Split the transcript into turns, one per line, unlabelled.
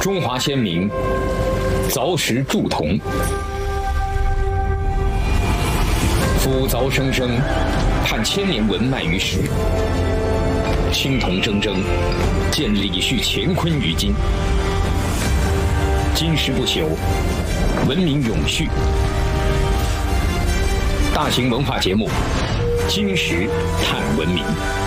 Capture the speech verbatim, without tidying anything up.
中华先民凿石铸铜，夫凿生生，盼千年文脉于史。青铜铮铮，见李旭乾坤于今。金石不朽，文明永续。大型文化节目《金石探文明》。